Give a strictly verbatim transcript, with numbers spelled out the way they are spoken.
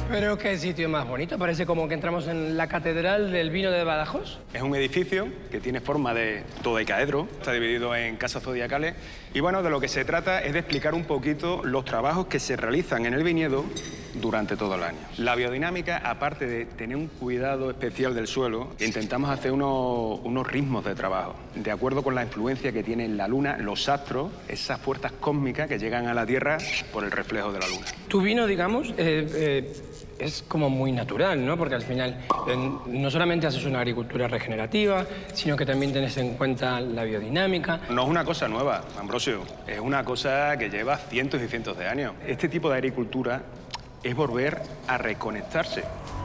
Pero qué sitio más bonito, parece como que entramos en la Catedral del Vino de Badajoz. Es un edificio que tiene forma de dodecaedro, está dividido en casas zodiacales y bueno, de lo que se trata es de explicar un poquito los trabajos que se realizan en el viñedo durante todo el año. La biodinámica, aparte de tener un cuidado especial del suelo, intentamos hacer unos, unos ritmos de trabajo, de acuerdo con la influencia que tiene la luna, los astros, esas fuerzas cósmicas que llegan a la Tierra por el reflejo de la luna. Tu vino, digamos, eh, eh, es como muy natural, ¿no? Porque al final eh, no solamente haces una agricultura regenerativa, sino que también tienes en cuenta la biodinámica. No es una cosa nueva, Ambrosio, es una cosa que lleva cientos y cientos de años. Este tipo de agricultura es volver a reconectarse